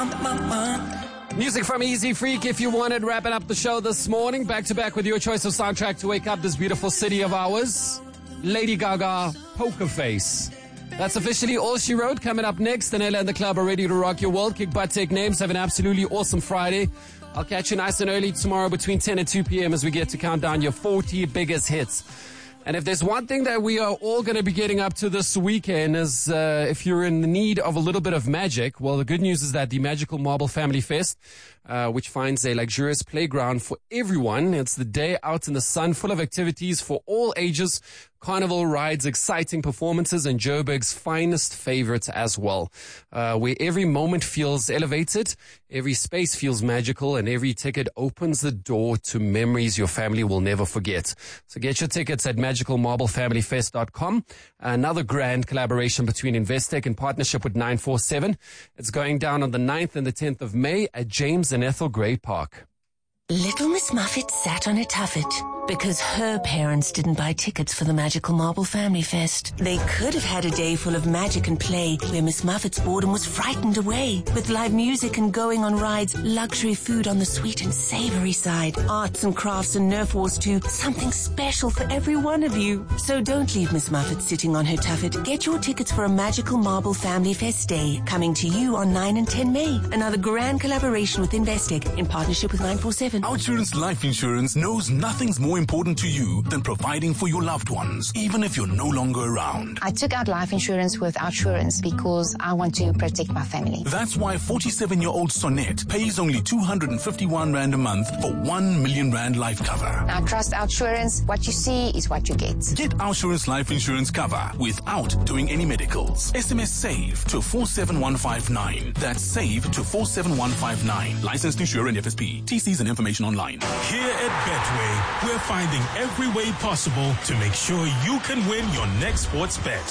Music from Easy Freak, if you wanted, wrapping up the show this morning. Back to back with your choice of soundtrack to wake up this beautiful city of ours. Lady Gaga, Poker Face. That's officially all she wrote. Coming up next, Danella and the club are ready to rock your world. Kick butt, take names. Have an absolutely awesome Friday. I'll catch you nice and early tomorrow between 10 and 2 p.m. as we get to count down your 40 biggest hits. And if there's one thing that we are all going to be getting up to this weekend is if you're in the need of a little bit of magic, well, the good news is that the Magical Marble Family Fest, which finds a luxurious playground for everyone. It's the day out in the sun, full of activities for all ages, carnival rides, exciting performances, and Joburg's finest favorites as well, where every moment feels elevated, every space feels magical, and every ticket opens the door to memories your family will never forget. So get your tickets at magicalmarblefamilyfest.com. Another grand collaboration between Investec in partnership with 947. It's going down on the 9th and the 10th of May at James and Ethel Gray Park. Little Miss Muffet sat on a tuffet because her parents didn't buy tickets for the Magical Marble Family Fest. They could have had a day full of magic and play where Miss Muffet's boredom was frightened away with live music and going on rides, luxury food on the sweet and savory side, arts and crafts and Nerf wars too, something special for every one of you. So don't leave Miss Muffet sitting on her tuffet. Get your tickets for a Magical Marble Family Fest Day coming to you on 9 and 10 May. Another grand collaboration with Investec in partnership with 947. OUTsurance Life Insurance knows nothing's more important to you than providing for your loved ones, even if you're no longer around. I took out life insurance with OUTsurance because I want to protect my family. That's why 47-year-old Sonette pays only 251 Rand a month for 1 million Rand life cover. I trust OUTsurance. What you see is what you get. Get OUTsurance Life Insurance cover without doing any medicals. SMS SAVE to 47159. That's SAVE to 47159. Licensed insurer and FSP. TCs and information online. Here at Betway, we're finding every way possible to make sure you can win your next sports bet.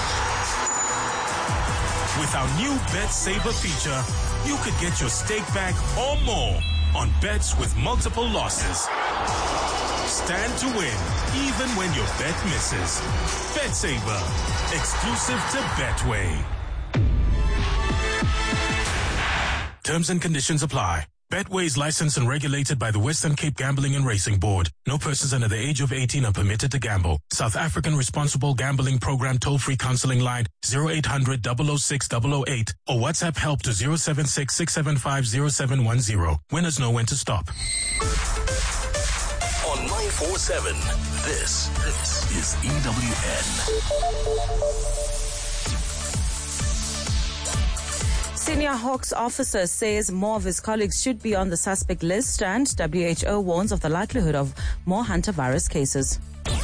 With our new Bet Saver feature, you could get your stake back or more on bets with multiple losses. Stand to win even when your bet misses. Bet Saver, exclusive to Betway. Terms and conditions apply. Betway is licensed and regulated by the Western Cape Gambling and Racing Board. No persons under the age of 18 are permitted to gamble. South African Responsible Gambling Program toll-free counseling line 0800 006 008 or WhatsApp help to 076 675 0710. Winners know when to stop. On 947, this is EWN. Senior Hawks officer says more of his colleagues should be on the suspect list, and WHO warns of the likelihood of more hantavirus cases.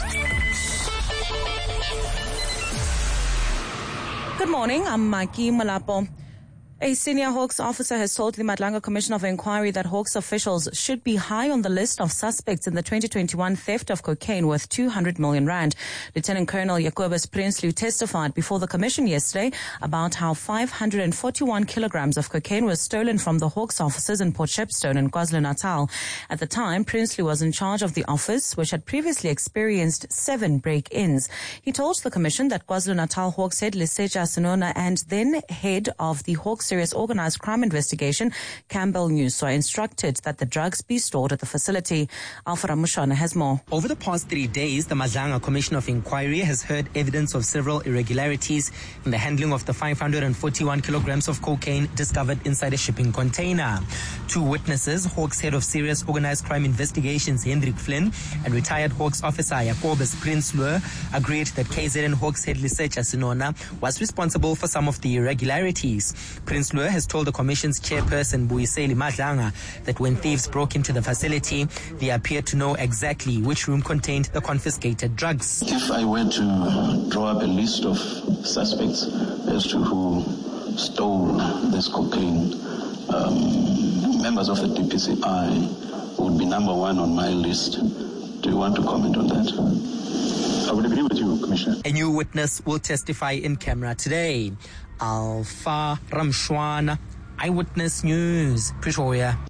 Good morning, I'm Maki Malapo. A senior Hawks officer has told the Madlanga Commission of Inquiry that Hawks officials should be high on the list of suspects in the 2021 theft of cocaine worth 200 million rand. Lieutenant Colonel Jacobus Prinsloo testified before the commission yesterday about how 541 kilograms of cocaine was stolen from the Hawks officers in Port Shepstone and KwaZulu-Natal. At the time, Prinsloo was in charge of the office, which had previously experienced 7 break-ins. He told the commission that KwaZulu-Natal Hawks head Liseja Sinona and then head of the Hawks Serious Organized Crime Investigation, Campbell Newswa, instructed that the drugs be stored at the facility. Alpha Ramushana has more. Over the past 3 days, the Madlanga Commission of Inquiry has heard evidence of several irregularities in the handling of the 541 kilograms of cocaine discovered inside a shipping container. 2 witnesses, Hawks Head of Serious Organized Crime Investigations Hendrik Flynn and retired Hawks Officer Jacobus Prinsloo, agreed that KZN Hawks Head Liseja Sinona was responsible for some of the irregularities. Prinsloo has told the Commission's chairperson, Buyiseli Madlanga, that when thieves broke into the facility, they appeared to know exactly which room contained the confiscated drugs. If I were to draw up a list of suspects as to who stole this cocaine, members of the DPCI would be number 1 on my list. Do you want to comment on that? I would agree with you, Commissioner. A new witness will testify in camera today. Alpha Ramshwana, Eyewitness News, Pretoria.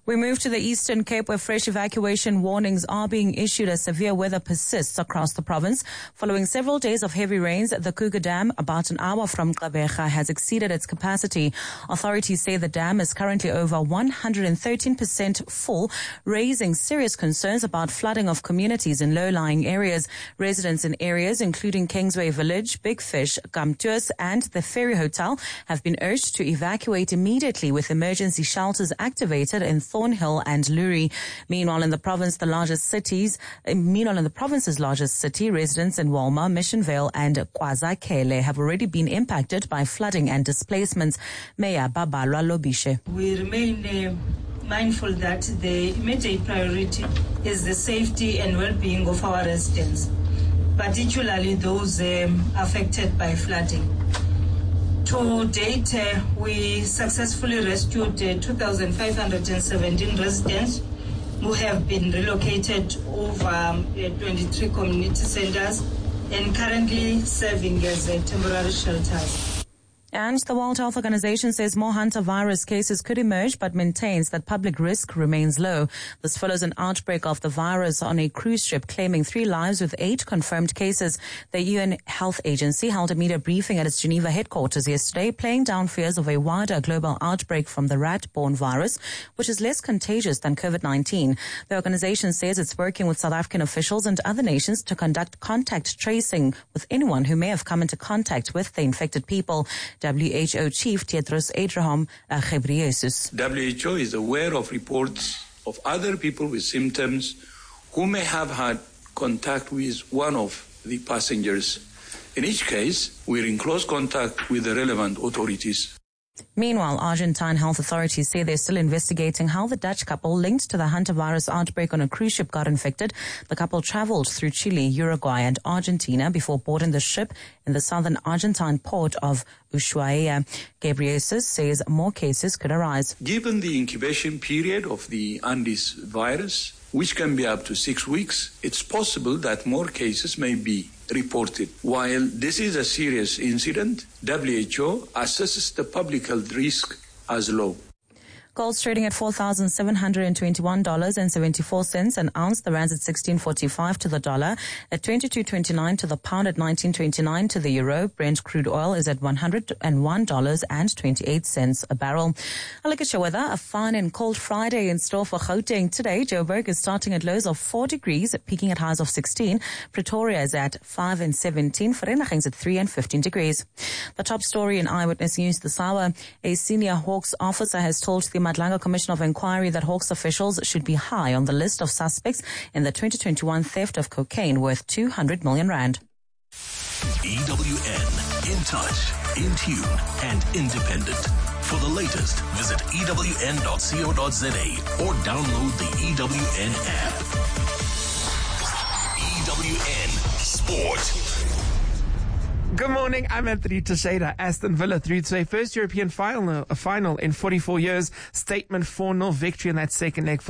We move to the Eastern Cape, where fresh evacuation warnings are being issued as severe weather persists across the province. Following several days of heavy rains, the Kruger Dam, about an hour from Gqeberha, has exceeded its capacity. Authorities say the dam is currently over 113% full, raising serious concerns about flooding of communities in low-lying areas. Residents in areas including Kingsway Village, Big Fish, Gamtus, and the Ferry Hotel have been urged to evacuate immediately, with emergency shelters activated in Thornhill and Lurie. Meanwhile, in the province's largest city, residents in Walmer, Mission Vale, and KwaZakele have already been impacted by flooding and displacements. Mayor Babalwa Lobishe. We remain mindful that the immediate priority is the safety and well-being of our residents, particularly those affected by flooding. To date, we successfully rescued 2,517 residents who have been relocated over 23 community centers and currently serving as temporary shelters. And the World Health Organization says more hantavirus cases could emerge, but maintains that public risk remains low. This follows an outbreak of the virus on a cruise ship, claiming 3 lives with 8 confirmed cases. The UN Health Agency held a media briefing at its Geneva headquarters yesterday, playing down fears of a wider global outbreak from the rat-borne virus, which is less contagious than COVID-19. The organization says it's working with South African officials and other nations to conduct contact tracing with anyone who may have come into contact with the infected people. WHO Chief Tedros Adhanom Ghebreyesus. WHO is aware of reports of other people with symptoms who may have had contact with one of the passengers. In each case, we're in close contact with the relevant authorities. Meanwhile, Argentine health authorities say they're still investigating how the Dutch couple linked to the hantavirus outbreak on a cruise ship got infected. The couple traveled through Chile, Uruguay, and Argentina before boarding the ship in the southern Argentine port of Ushuaia. Ghebreyesus says more cases could arise. Given the incubation period of the Andes virus, which can be up to 6 weeks, it's possible that more cases may be reported. While this is a serious incident, WHO assesses the public health risk as low. Gold's trading at $4,721.74 an ounce. The rand's at 16.45 to the dollar, at 22.29 to the pound, at 19.29 to the euro. Brent crude oil is at $101.28 a barrel. A look at your weather. A fine and cold Friday in store for Gauteng today. Joburg is starting at lows of 4 degrees, peaking at highs of 16. Pretoria is at 5 and 17. Vereeniging's at 3 and 15 degrees. The top story in Eyewitness News this hour. A senior Hawks officer has told the Madlanga Commission of Inquiry that Hawks officials should be high on the list of suspects in the 2021 theft of cocaine worth 200 million rand. EWN, in touch, in tune, and independent. For the latest, visit ewn.co.za or download the EWN app. EWN Sport. Good morning, I'm Anthony Teixeira. Aston Villa through to a first European final in 44 years. Statement 4-0 victory in that second leg.